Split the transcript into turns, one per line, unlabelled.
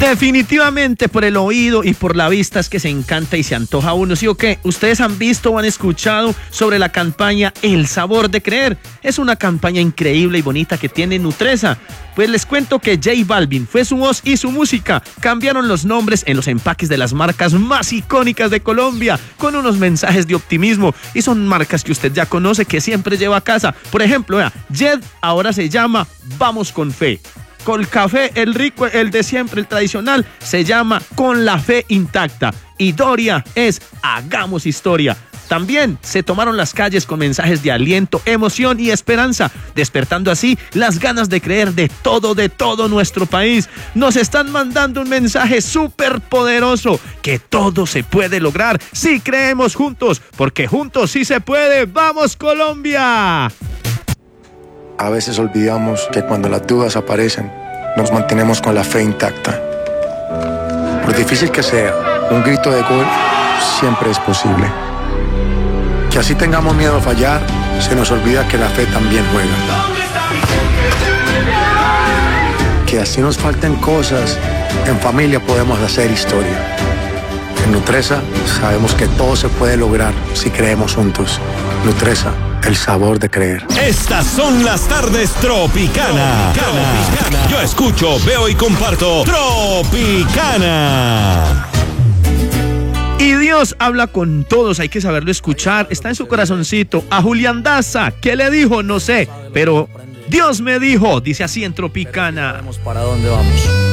Definitivamente por el oído y por la vista es que se encanta y se antoja a uno, ¿sí o qué? ¿Ustedes han visto o han escuchado sobre la campaña El Sabor de Creer? Es una campaña increíble y bonita que tiene Nutresa. Pues les cuento que J Balvin fue su voz y su música. Cambiaron los nombres en los empaques de las marcas más icónicas de Colombia, con unos mensajes de optimismo. Y son marcas que usted ya conoce, que siempre lleva a casa. Por ejemplo, Jed ahora se llama Vamos con Fe. Colcafé, el rico, el de siempre, el tradicional, se llama Con la Fe Intacta. Y Doria es Hagamos Historia. También se tomaron las calles con mensajes de aliento, emoción y esperanza, despertando así las ganas de creer de todo nuestro país. Nos están mandando un mensaje súper poderoso, que todo se puede lograr si creemos juntos, porque juntos sí se puede. ¡Vamos, Colombia!
A veces olvidamos que cuando las dudas aparecen, nos mantenemos con la fe intacta. Por difícil que sea, un grito de gol siempre es posible. Que así tengamos miedo a fallar, se nos olvida que la fe también juega. Que así nos falten cosas, en familia podemos hacer historia. En Nutresa sabemos que todo se puede lograr si creemos juntos. Nutresa, el sabor de creer.
Estas son las tardes Tropicana. Yo escucho, veo y comparto Tropicana.
Y Dios habla con todos, hay que saberlo escuchar, está en su corazoncito. A Julián Daza, ¿qué le dijo? No sé, pero Dios me dijo, dice así en Tropicana.
¿Para dónde vamos?